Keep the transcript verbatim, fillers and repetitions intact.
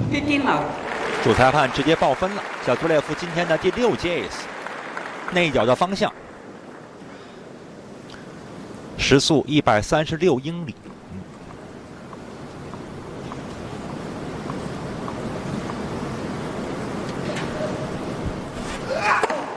fifteen out。 主裁判直接报分了，小图列夫今天的第六 J S， 内角的方向，时速一百三十六英里。